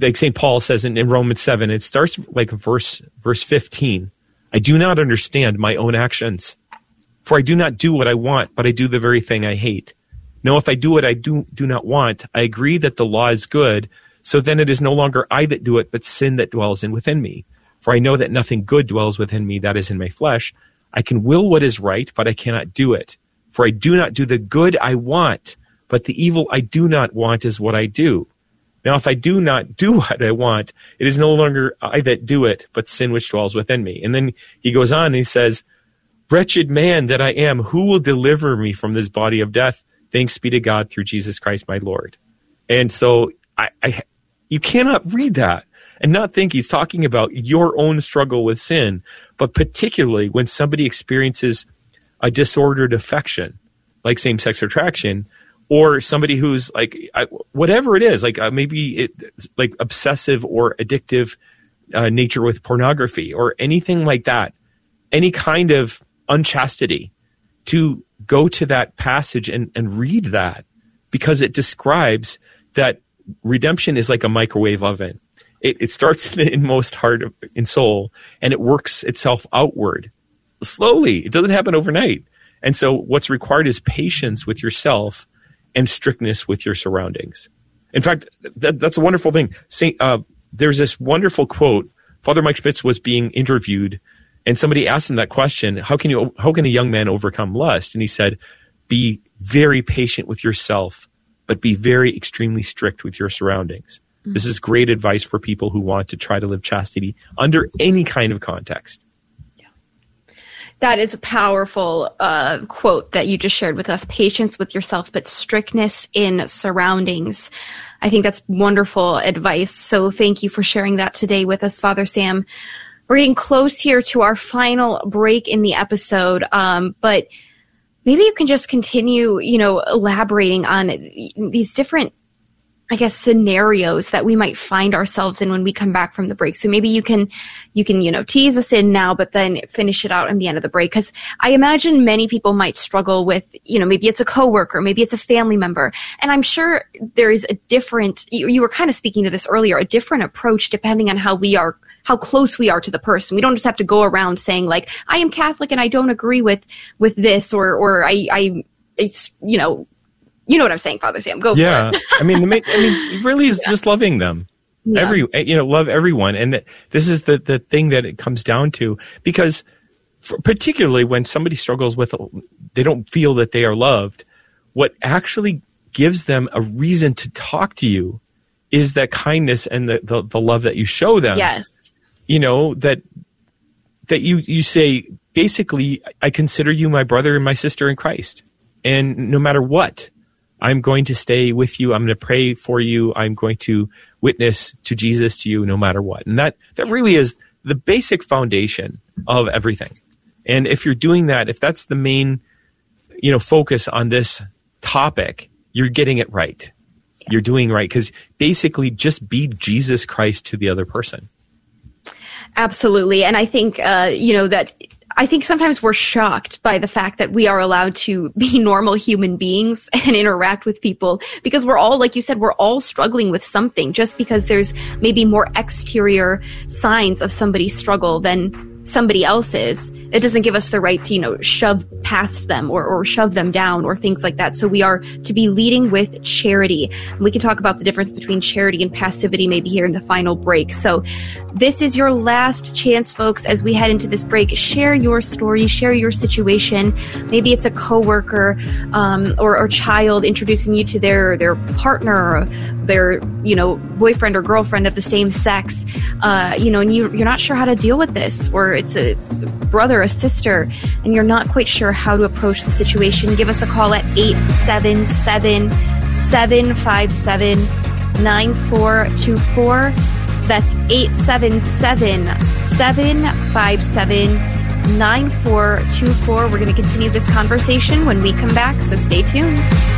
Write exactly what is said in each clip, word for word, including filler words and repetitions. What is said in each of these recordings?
like Saint Paul says in, in Romans seven, it starts like verse verse fifteen. I do not understand my own actions, for I do not do what I want, but I do the very thing I hate. No, if I do what I do, do not want, I agree that the law is good, so then it is no longer I that do it, but sin that dwells in within me. For I know that nothing good dwells within me, that is in my flesh. I can will what is right, but I cannot do it. For I do not do the good I want, but the evil I do not want is what I do. Now, if I do not do what I want, it is no longer I that do it, but sin which dwells within me. And then he goes on and he says, wretched man that I am, who will deliver me from this body of death? Thanks be to God through Jesus Christ my Lord. And so I, I, you cannot read that and not think he's talking about your own struggle with sin, but particularly when somebody experiences a disordered affection, like same-sex attraction, or somebody who's like, whatever it is, like uh, maybe it, like obsessive or addictive uh, nature with pornography or anything like that, any kind of unchastity, to go to that passage and, and read that, because it describes that redemption is like a microwave oven. It, it starts in the inmost heart of, in soul, and it works itself outward slowly. It doesn't happen overnight. And so what's required is patience with yourself and strictness with your surroundings. In fact, that, that's a wonderful thing. Saint, uh, there's this wonderful quote. Father Mike Schmitz was being interviewed, and somebody asked him that question, how can you, how can a young man overcome lust? And he said, be very patient with yourself, but be very extremely strict with your surroundings. Mm-hmm. This is great advice for people who want to try to live chastity under any kind of context. That is a powerful uh, quote that you just shared with us. Patience with yourself, but strictness in surroundings. I think that's wonderful advice. So thank you for sharing that today with us, Father Sam. We're getting close here to our final break in the episode, um, but maybe you can just continue, you know, elaborating on these different, I guess, scenarios that we might find ourselves in when we come back from the break. So maybe you can, you can, you know, tease us in now, but then finish it out in the end of the break. Because I imagine many people might struggle with, you know, maybe it's a coworker, maybe it's a family member. And I'm sure there is a different, you, you were kind of speaking to this earlier, a different approach depending on how we are, how close we are to the person. We don't just have to go around saying like, I am Catholic and I don't agree with, with this, or, or I, I, it's, you know, You know what I'm saying, Father Sam. Go yeah. for it. I mean, the main, I mean, it really is yeah. just loving them. Yeah. Every, you know, love everyone. And this is the, the thing that it comes down to, because for, particularly when somebody struggles with, they don't feel that they are loved, what actually gives them a reason to talk to you is that kindness and the, the, the love that you show them. Yes. You know, that, that you, you say, basically, I consider you my brother and my sister in Christ. And no matter what, I'm going to stay with you. I'm going to pray for you. I'm going to witness to Jesus to you no matter what. And that, that really is the basic foundation of everything. And if you're doing that, if that's the main, you know, focus on this topic, you're getting it right. Yeah. You're doing right. Because basically just be Jesus Christ to the other person. Absolutely. And I think, uh, you know, that I think sometimes we're shocked by the fact that we are allowed to be normal human beings and interact with people, because we're all, like you said, we're all struggling with something. Just because there's maybe more exterior signs of somebody's struggle than somebody else's, it doesn't give us the right to, you know, shove past them or, or shove them down or things like that. So we are to be leading with charity. And we can talk about the difference between charity and passivity maybe here in the final break. So this is your last chance, folks, as we head into this break. Share your story, share your situation. Maybe it's a coworker um, or, or child introducing you to their, their partner, or their, you know, boyfriend or girlfriend of the same sex, uh, you know, and you, you're not sure how to deal with this, or it's a, it's a brother, a sister, and you're not quite sure how to approach the situation. Give us a call at eight seven seven, seven five seven, nine four two four. That's eight seven seven, seven five seven, nine four two four. We're going to continue this conversation when we come back, so stay tuned.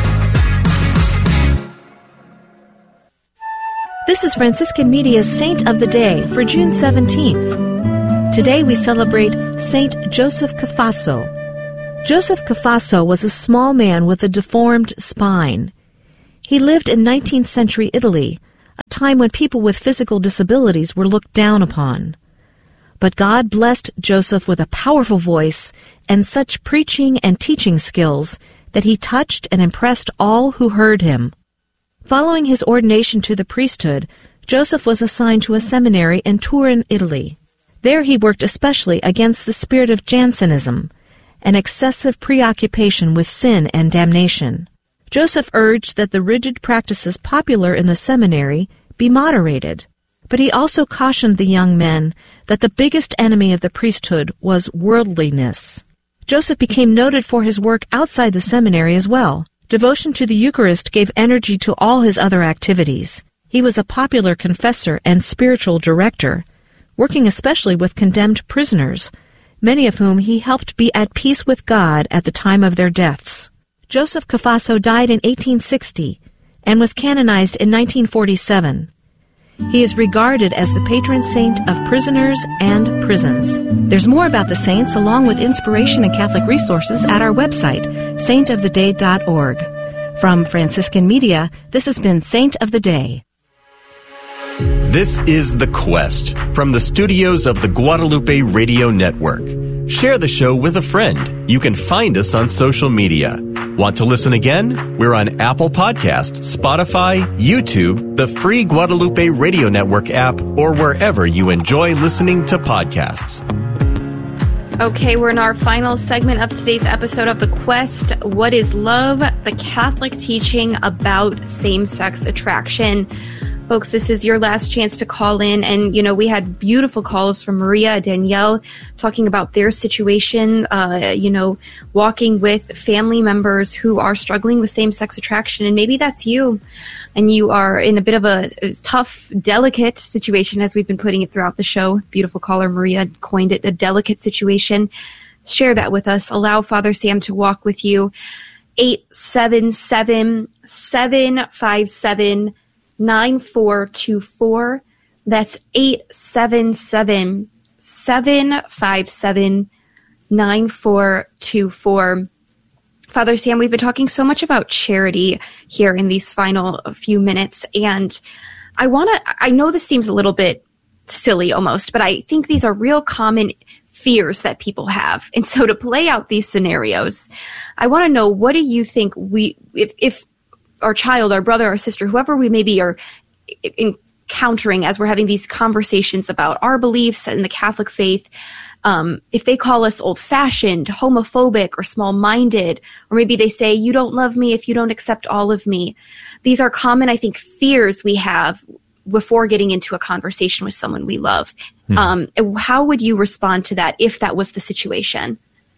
This is Franciscan Media's Saint of the Day for June seventeenth. Today we celebrate Saint Joseph Cafasso. Joseph Cafasso was a small man with a deformed spine. He lived in nineteenth century Italy, a time when people with physical disabilities were looked down upon. But God blessed Joseph with a powerful voice and such preaching and teaching skills that he touched and impressed all who heard him. Following his ordination to the priesthood, Joseph was assigned to a seminary in Turin, Italy. There he worked especially against the spirit of Jansenism, an excessive preoccupation with sin and damnation. Joseph urged that the rigid practices popular in the seminary be moderated, but he also cautioned the young men that the biggest enemy of the priesthood was worldliness. Joseph became noted for his work outside the seminary as well. Devotion to the Eucharist gave energy to all his other activities. He was a popular confessor and spiritual director, working especially with condemned prisoners, many of whom he helped be at peace with God at the time of their deaths. Joseph Cafasso died in eighteen sixty and was canonized in nineteen forty-seven. He is regarded as the patron saint of prisoners and prisons. There's more about the saints along with inspiration and Catholic resources at our website, saint of the day dot org. From Franciscan Media, this has been Saint of the Day. This is The Quest from the studios of the Guadalupe Radio Network. Share the show with a friend. You can find us on social media. Want to listen again? We're on Apple Podcasts, Spotify, YouTube, the free Guadalupe Radio Network app, or wherever you enjoy listening to podcasts. Okay, we're in our final segment of today's episode of The Quest. What is love? The Catholic teaching about same-sex attraction. Folks, this is your last chance to call in. And, you know, we had beautiful calls from Maria, Danielle, talking about their situation, uh, you know, walking with family members who are struggling with same-sex attraction. And maybe that's you. And you are in a bit of a, a tough, delicate situation, as we've been putting it throughout the show. Beautiful caller, Maria, coined it a delicate situation. Share that with us. Allow Father Sam to walk with you. eight seven seven, seven five seven, nine four two four. That's eight seven seven, seven five seven, nine four two four. Father Sam, we've been talking so much about charity here in these final few minutes, and I want to, I know this seems a little bit silly almost, but I think these are real common fears that people have. And so to play out these scenarios, I want to know, what do you think we, if, if our child, our brother, our sister, whoever we maybe are encountering as we're having these conversations about our beliefs in the Catholic faith, um, if they call us old-fashioned, homophobic, or small-minded, or maybe they say, you don't love me if you don't accept all of me. These are common, I think, fears we have before getting into a conversation with someone we love. Hmm. Um, how would you respond to that if that was the situation?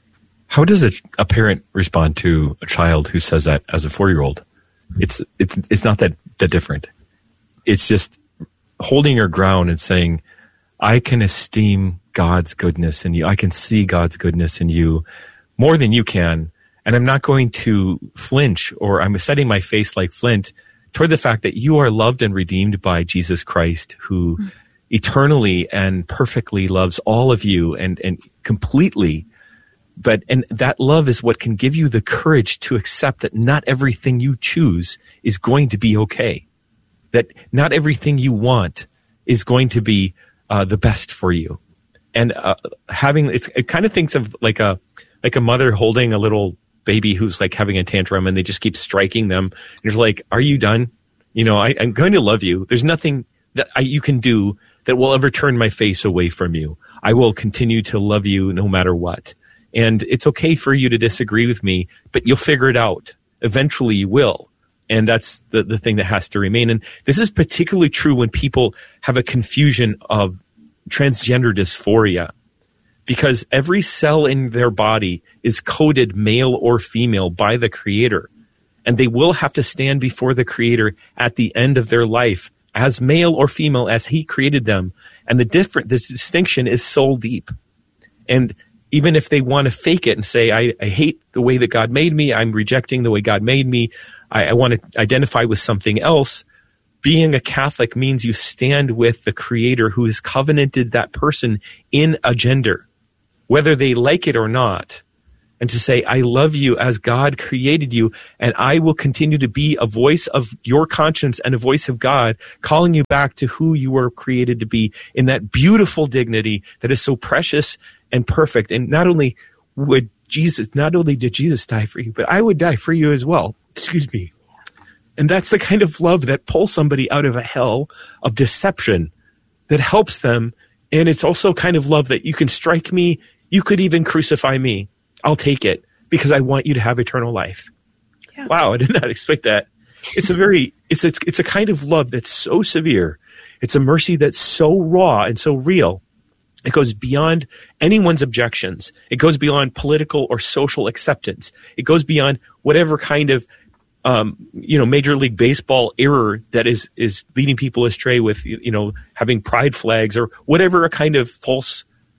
How does a, a parent respond to a child who says that as a four-year-old? It's it's it's not that, that different. It's just holding your ground and saying, I can esteem God's goodness in you. I can see God's goodness in you more than you can. And I'm not going to flinch, or I'm setting my face like flint toward the fact that you are loved and redeemed by Jesus Christ, who mm-hmm. eternally and perfectly loves all of you and, and completely. But, and that love is what can give you the courage to accept that not everything you choose is going to be okay. That not everything you want is going to be uh, the best for you. And uh, having, it's, it kind of thinks of like a, like a mother holding a little baby who's like having a tantrum, and they just keep striking them. And you're like, are you done? You know, I, I'm going to love you. There's nothing that I, you can do that will ever turn my face away from you. I will continue to love you no matter what. And it's okay for you to disagree with me, but you'll figure it out. Eventually you will. And that's the, the thing that has to remain. And this is particularly true when people have a confusion of transgender dysphoria, because every cell in their body is coded male or female by the Creator. And they will have to stand before the Creator at the end of their life as male or female as He created them. And the different, this distinction is soul deep. And even if they want to fake it and say, I, I hate the way that God made me, I'm rejecting the way God made me, I, I want to identify with something else, being a Catholic means you stand with the Creator who has covenanted that person in a gender. Whether they like it or not, and to say, I love you as God created you, and I will continue to be a voice of your conscience and a voice of God, calling you back to who you were created to be in that beautiful dignity that is so precious and perfect. And not only would Jesus, not only did Jesus die for you, but I would die for you as well. Excuse me. And that's the kind of love that pulls somebody out of a hell of deception, that helps them. And it's also kind of love that you can strike me, you could even crucify me. I'll take it because I want you to have eternal life. Yeah. Wow, I did not expect that. It's a very, it's, it's it's a kind of love that's so severe. It's a mercy that's so raw and so real. It goes beyond anyone's objections. It goes beyond political or social acceptance. It goes beyond whatever kind of um, you know, Major League Baseball error that is is leading people astray with, you know, having pride flags or whatever a kind of false.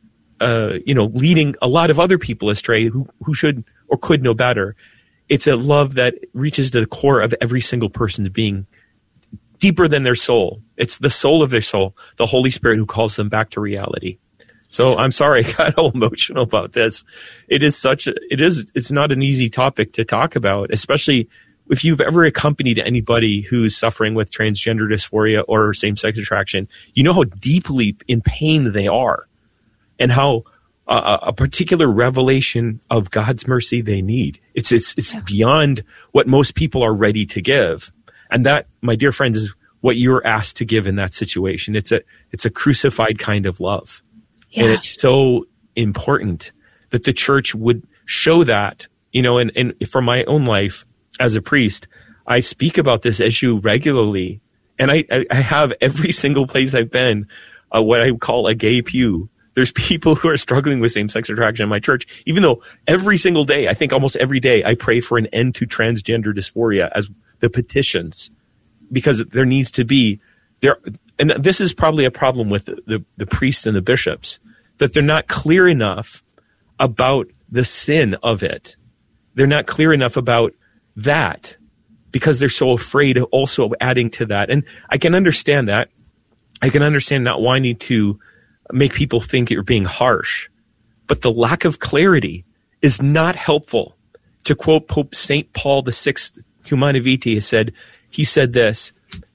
Uh, you know, leading a lot of other people astray who, who should or could know better. It's a love that reaches to the core of every single person's being, deeper than their soul. It's the soul of their soul, the Holy Spirit who calls them back to reality. So I'm sorry I got all emotional about this. It is such a, it is, it's not an easy topic to talk about, especially if you've ever accompanied anybody who's suffering with transgender dysphoria or same-sex attraction. You know how deeply in pain they are. And how uh, a particular revelation of God's mercy they need. It's it's it's yeah. beyond what most people are ready to give, and that, my dear friends, is what you're asked to give in that situation. It's a it's a crucified kind of love, yeah. and it's so important that the church would show that. You know, and and from my own life as a priest, I speak about this issue regularly, and I I, I have every single place I've been, uh, what I call a gay pew. There's people who are struggling with same-sex attraction in my church, even though every single day, I think almost every day, I pray for an end to transgender dysphoria as the petitions, because there needs to be there. And this is probably a problem with the, the, the priests and the bishops, that they're not clear enough about the sin of it. They're not clear enough about that because they're so afraid of also adding to that. And I can understand that. I can understand not wanting to make people think you're being harsh, but the lack of clarity is not helpful. To quote Pope Saint Paul the Sixth, Humanae Vitae, said, he said this,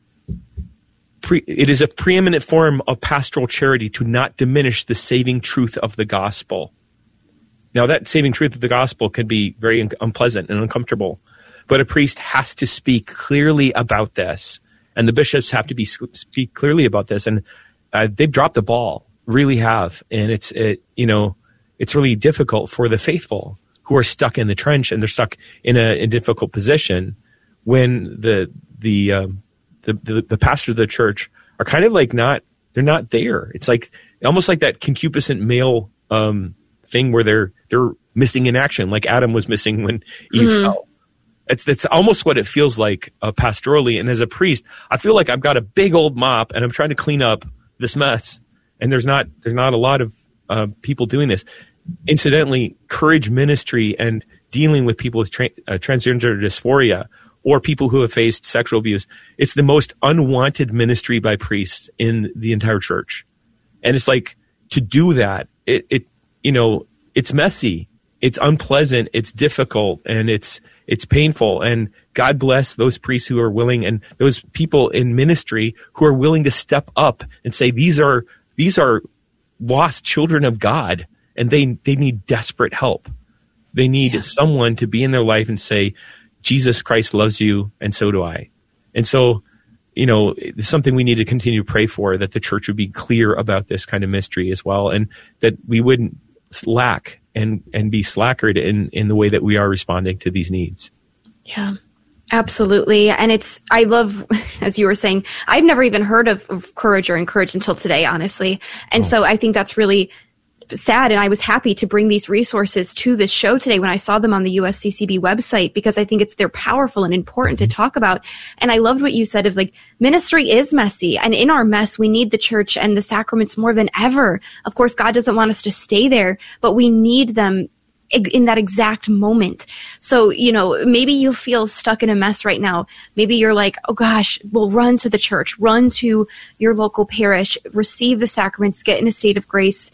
Pre- it is a preeminent form of pastoral charity to not diminish the saving truth of the gospel. Now, that saving truth of the gospel can be very un- unpleasant and uncomfortable, but a priest has to speak clearly about this, and the bishops have to be speak clearly about this, and uh, they've dropped the ball. Really have, and it's it you know it's really difficult for the faithful who are stuck in the trench, and they're stuck in a, a difficult position when the the, um, the the the pastor of the church are kind of like not they're not there. It's like almost like that concupiscent male um, thing where they're they're missing in action, like Adam was missing when Eve mm-hmm. fell. It's that's almost what it feels like uh, pastorally. And as a priest, I feel like I've got a big old mop and I'm trying to clean up this mess. And there's not there's not a lot of uh, people doing this. Incidentally, courage ministry and dealing with people with tra- uh, transgender dysphoria or people who have faced sexual abuse, it's the most unwanted ministry by priests in the entire church. And it's like, to do that, it, it you know, it's messy, it's unpleasant, it's difficult, and it's it's painful. And God bless those priests who are willing, and those people in ministry who are willing to step up and say, these are These are lost children of God, and they, they need desperate help. They need yeah. someone to be in their life and say, Jesus Christ loves you, and so do I. And so, you know, it's something we need to continue to pray for, that the church would be clear about this kind of mystery as well, and that we wouldn't slack and, and be slackered in, in the way that we are responding to these needs. Yeah. Absolutely. And it's, I love, as you were saying, I've never even heard of, of Courage or Encourage until today, honestly. And oh. so I think that's really sad. And I was happy to bring these resources to this show today when I saw them on the U S C C B website, because I think it's, they're powerful and important mm-hmm. to talk about. And I loved what you said of like, ministry is messy. And in our mess, we need the church and the sacraments more than ever. Of course, God doesn't want us to stay there, but we need them in that exact moment. So, you know, maybe you feel stuck in a mess right now. Maybe you're like, oh gosh, well, run to the church, run to your local parish, receive the sacraments, get in a state of grace.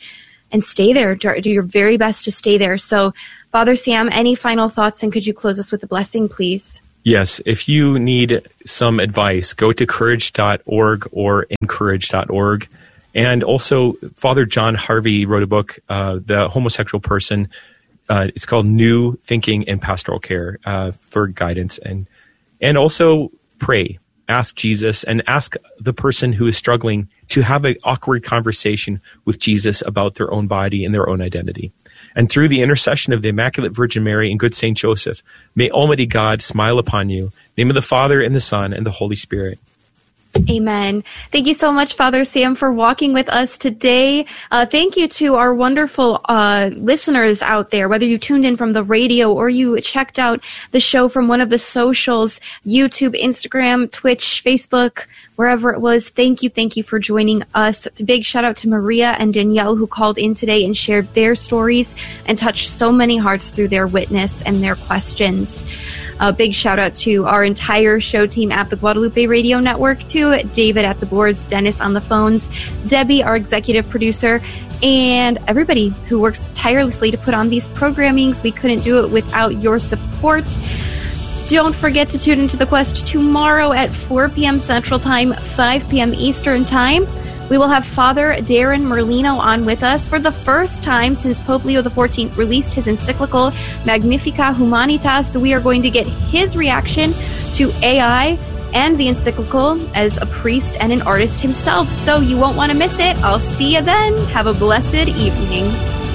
and stay there. Do your very best to stay there. So, Father Sam, any final thoughts, and could you close us with a blessing, please? Yes, if you need some advice, go to courage dot org or encourage dot org. And also, Father John Harvey wrote a book, uh, The Homosexual Person. Uh, it's called New Thinking in Pastoral Care, uh, for guidance. And and also pray. Ask Jesus and ask the person who is struggling to have an awkward conversation with Jesus about their own body and their own identity. And through the intercession of the Immaculate Virgin Mary and good Saint Joseph, may Almighty God smile upon you. In the name of the Father, and the Son, and the Holy Spirit. Amen. Thank you so much, Father Sam, for walking with us today. Uh, thank you to our wonderful uh, listeners out there, whether you tuned in from the radio or you checked out the show from one of the socials, YouTube, Instagram, Twitch, Facebook, wherever it was. Thank you. Thank you for joining us. A big shout out to Maria and Danielle, who called in today and shared their stories and touched so many hearts through their witness and their questions. A big shout out to our entire show team at the Guadalupe Radio Network, to David at the boards, Dennis on the phones, Debbie, our executive producer, and everybody who works tirelessly to put on these programmings. We couldn't do it without your support. Don't forget to tune into The Quest tomorrow at four p.m. Central Time, five p.m. Eastern Time. We will have Father Darren Merlino on with us for the first time since Pope Leo the fourteenth released his encyclical Magnificat Humanitas. So we are going to get his reaction to A I and the encyclical as a priest and an artist himself. So you won't want to miss it. I'll see you then. Have a blessed evening.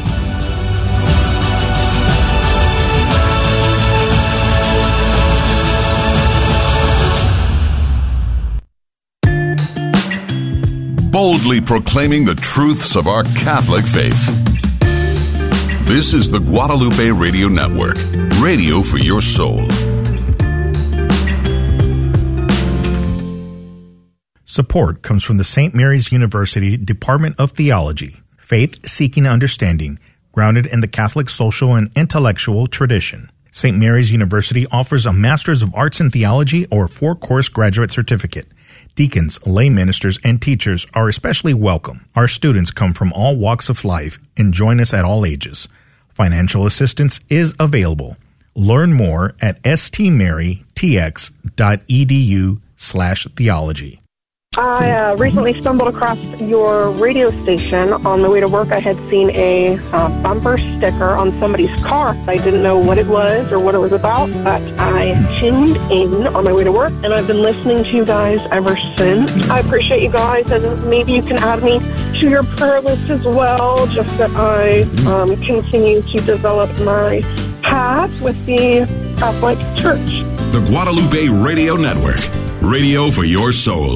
Boldly proclaiming the truths of our Catholic faith. This is the Guadalupe Radio Network, radio for your soul. Support comes from the Saint Mary's University Department of Theology, faith-seeking understanding, grounded in the Catholic social and intellectual tradition. Saint Mary's University offers a Master's of Arts in Theology or four-course graduate certificate. Deacons, lay ministers, and teachers are especially welcome. Our students come from all walks of life and join us at all ages. Financial assistance is available. Learn more at stmarytx.edu slash theology. I uh, recently stumbled across your radio station. On the way to work, I had seen a uh, bumper sticker on somebody's car. I didn't know what it was or what it was about, but I tuned in on my way to work, and I've been listening to you guys ever since. I appreciate you guys, and maybe you can add me to your prayer list as well, just that I um, continue to develop my path with the Catholic Church. The Guadalupe Radio Network, radio for your soul.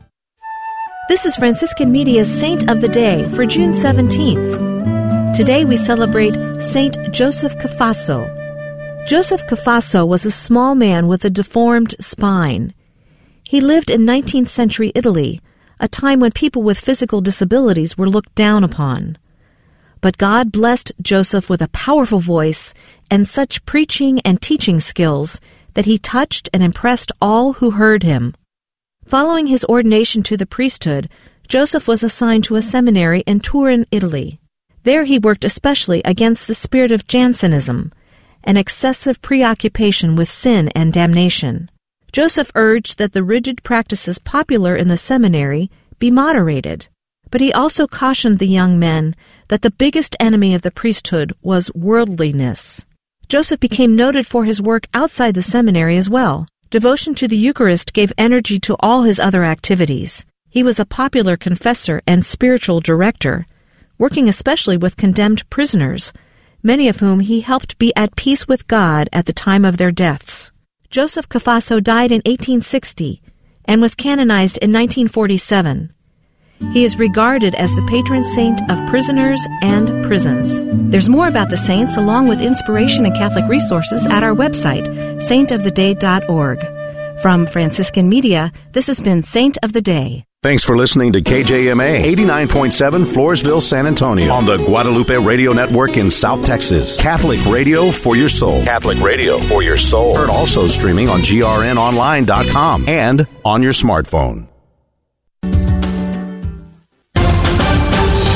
This is Franciscan Media's Saint of the Day for June seventeenth. Today we celebrate Saint Joseph Cafasso. Joseph Cafasso was a small man with a deformed spine. He lived in nineteenth century Italy, a time when people with physical disabilities were looked down upon. But God blessed Joseph with a powerful voice and such preaching and teaching skills that he touched and impressed all who heard him. Following his ordination to the priesthood, Joseph was assigned to a seminary in Turin, Italy. There he worked especially against the spirit of Jansenism, an excessive preoccupation with sin and damnation. Joseph urged that the rigid practices popular in the seminary be moderated, but he also cautioned the young men that the biggest enemy of the priesthood was worldliness. Joseph became noted for his work outside the seminary as well. Devotion to the Eucharist gave energy to all his other activities. He was a popular confessor and spiritual director, working especially with condemned prisoners, many of whom he helped be at peace with God at the time of their deaths. Joseph Cafasso died in eighteen sixty and was canonized in nineteen forty-seven. He is regarded as the patron saint of prisoners and prisons. There's more about the saints along with inspiration and Catholic resources at our website, saint of the day dot org. From Franciscan Media, this has been Saint of the Day. Thanks for listening to K J M A eighty-nine point seven Floresville, San Antonio on the Guadalupe Radio Network in South Texas. Catholic radio for your soul. Catholic radio for your soul. Heard also streaming on G R N online dot com and on your smartphone.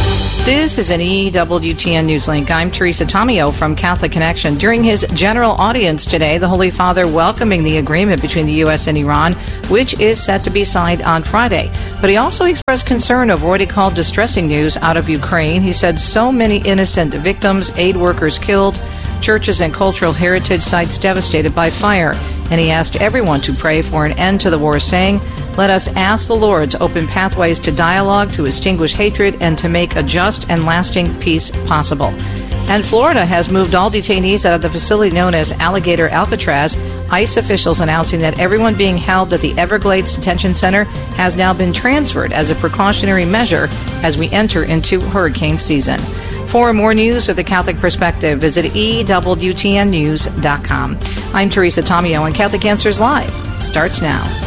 This is an E W T N News Link. I'm Teresa Tomeo from Catholic Connection. During his general audience today, the Holy Father welcoming the agreement between the U S and Iran, which is set to be signed on Friday. But he also expressed concern over what he called distressing news out of Ukraine. He said so many innocent victims, aid workers killed, churches and cultural heritage sites devastated by fire. And he asked everyone to pray for an end to the war, saying, "Let us ask the Lord to open pathways to dialogue, to extinguish hatred, and to make a just and lasting peace possible." And Florida has moved all detainees out of the facility known as Alligator Alcatraz. ICE officials announcing that everyone being held at the Everglades Detention Center has now been transferred as a precautionary measure as we enter into hurricane season. For more news of the Catholic Perspective, visit E W T N news dot com. I'm Teresa Tomeo, and Catholic Answers Live starts now.